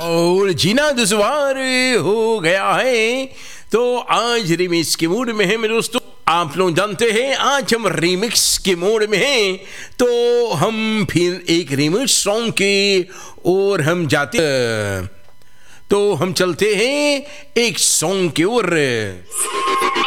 और जीना दुश्वार हो गया है। तो आज रिमिक्स के मूड में है मेरे दोस्तों। आप लोग जानते हैं आज हम रिमिक्स के मूड में हैं, तो हम फिर एक रिमिक्स सॉन्ग के और हम जाते, तो हम चलते हैं एक सॉन्ग की ओर।